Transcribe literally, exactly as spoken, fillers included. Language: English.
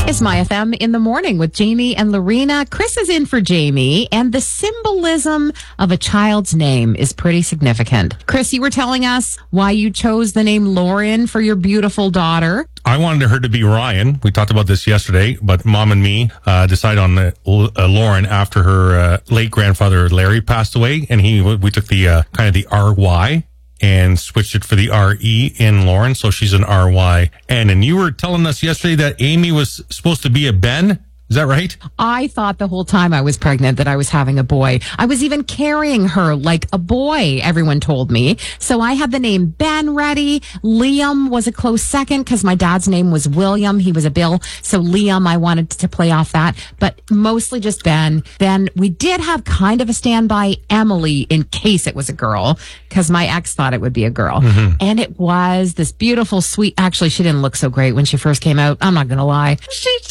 It's My F M in the morning with Jamie and Lorena. Chris is in for Jamie, and the symbolism of a child's name is pretty significant. Chris, you were telling us why you chose the name Lauren for your beautiful daughter. I wanted her to be Ryan. We talked about this yesterday, but Mom and me uh, decided on uh, uh, Lauren after her uh, late grandfather Larry passed away, and he we took the uh, kind of the R Y and switched it for the R E in Lauren, so she's an R Y N. And you were telling us yesterday that Amy was supposed to be a Ben. Is that right? I thought the whole time I was pregnant that I was having a boy. I was even carrying her like a boy, everyone told me. So I had the name Ben ready. Liam was a close second because my dad's name was William. He was a Bill. So Liam, I wanted to play off that, but mostly just Ben. Then we did have kind of a standby Emily in case it was a girl because my ex thought it would be a girl. Mm-hmm. And it was this beautiful, sweet, actually, she didn't look so great when she first came out. I'm not going to lie. She